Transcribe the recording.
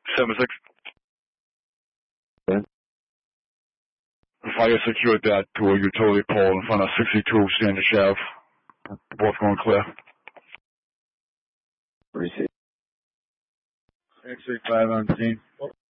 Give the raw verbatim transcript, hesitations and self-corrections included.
seven six. Okay. Fire secured that to a utility pole in front of sixty-two Standish Ave. Both going clear. Receive. X eight five on scene.